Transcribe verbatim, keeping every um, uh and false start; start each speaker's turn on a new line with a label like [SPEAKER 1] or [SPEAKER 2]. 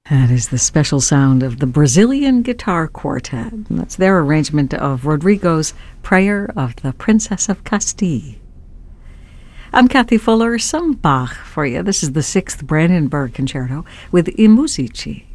[SPEAKER 1] That is the special sound of the Brazilian Guitar Quartet. And that's their arrangement of Rodrigo's Prayer of the Princess of Castile. I'm Kathy Fuller. Some Bach for you. This is the sixth Brandenburg Concerto with I Musici.